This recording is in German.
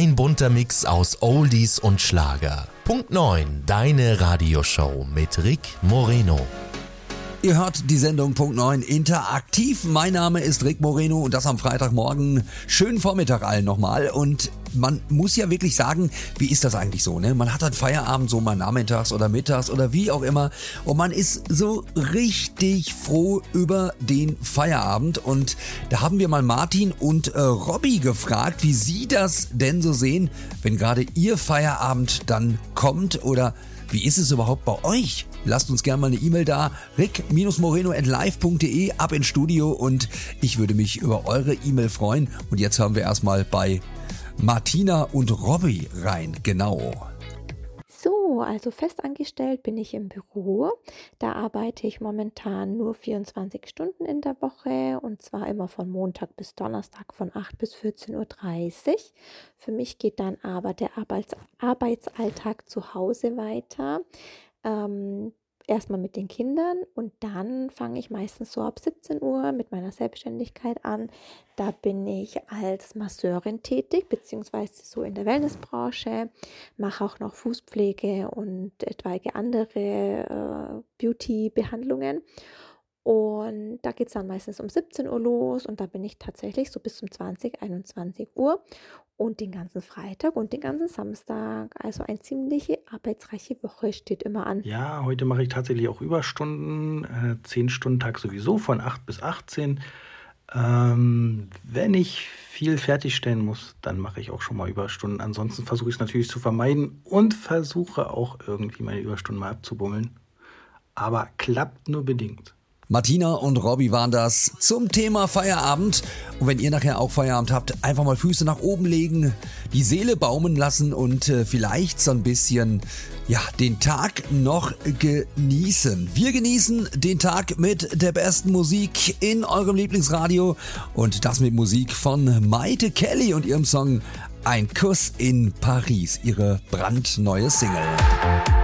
Ein bunter Mix aus Oldies und Schlager. Punkt 9, deine Radioshow mit Rick Moreno. Ihr hört die Sendung Punkt 9 interaktiv. Mein Name ist Rick Moreno und das am Freitagmorgen. Schönen Vormittag allen nochmal. Und man muss ja wirklich sagen, wie ist das eigentlich so, ne? Man hat dann Feierabend so mal nachmittags oder mittags oder wie auch immer. Und man ist so richtig froh über den Feierabend. Und da haben wir mal Martin und Robby gefragt, wie sie das denn so sehen, wenn gerade ihr Feierabend dann kommt oder wie ist es überhaupt bei euch? Lasst uns gerne mal eine E-Mail da, rick-moreno@live.de, ab ins Studio und ich würde mich über eure E-Mail freuen. Und jetzt hören wir erstmal bei Martina und Robby rein, genau. So, also festangestellt bin ich im Büro. Da arbeite ich momentan nur 24 Stunden in der Woche und zwar immer von Montag bis Donnerstag von 8 bis 14:30 Uhr. Für mich geht dann aber der Arbeitsalltag zu Hause weiter. Erstmal mit den Kindern und dann fange ich meistens so ab 17 Uhr mit meiner Selbstständigkeit an. Da bin ich als Masseurin tätig, beziehungsweise so in der Wellnessbranche, mache auch noch Fußpflege und etwaige andere Beauty-Behandlungen. Und da geht es dann meistens um 17 Uhr los und da bin ich tatsächlich so bis um 21 Uhr und den ganzen Freitag und den ganzen Samstag. Also eine ziemliche arbeitsreiche Woche steht immer an. Ja, heute mache ich tatsächlich auch Überstunden, 10 Stunden Tag sowieso von 8 bis 18. Wenn ich viel fertigstellen muss, dann mache ich auch schon mal Überstunden. Ansonsten versuche ich es natürlich zu vermeiden und versuche auch irgendwie meine Überstunden mal abzubummeln. Aber klappt nur bedingt. Martina und Robby waren das zum Thema Feierabend. Und wenn ihr nachher auch Feierabend habt, einfach mal Füße nach oben legen, die Seele baumeln lassen und vielleicht so ein bisschen, den Tag noch genießen. Wir genießen den Tag mit der besten Musik in eurem Lieblingsradio und das mit Musik von Maite Kelly und ihrem Song Ein Kuss in Paris, ihre brandneue Single.